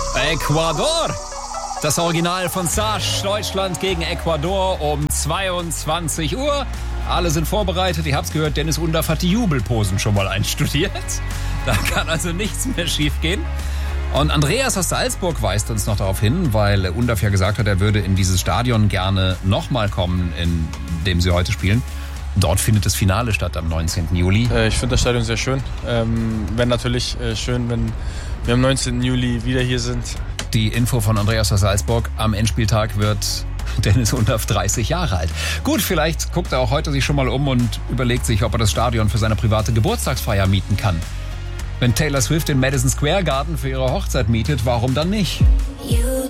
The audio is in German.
Ecuador. Das Original von Sash, Deutschland gegen Ecuador um 22 Uhr. Alle sind vorbereitet. Ihr habt's gehört, Dennis Undaff hat die Jubelposen schon mal einstudiert. Da kann also nichts mehr schiefgehen. Und Andreas aus Salzburg weist uns noch darauf hin, weil Undaff ja gesagt hat, er würde in dieses Stadion gerne nochmal kommen, in dem sie heute spielen. Dort findet das Finale statt am 19. Juli. Ich finde das Stadion sehr schön. Wäre natürlich schön, wenn wir am 19. Juli wieder hier sind. Die Info von Andreas aus Salzburg. Am Endspieltag wird Dennis Undaff 30 Jahre alt. Gut, vielleicht guckt er auch heute sich schon mal um und überlegt sich, ob er das Stadion für seine private Geburtstagsfeier mieten kann. Wenn Taylor Swift den Madison Square Garden für ihre Hochzeit mietet, warum dann nicht?